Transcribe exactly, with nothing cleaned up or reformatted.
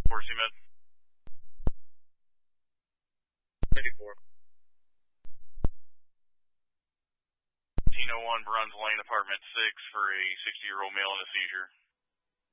Four C-Med. eighty-four. fifteen oh one Bruns Lane, apartment six for a sixty-year-old male in a seizure.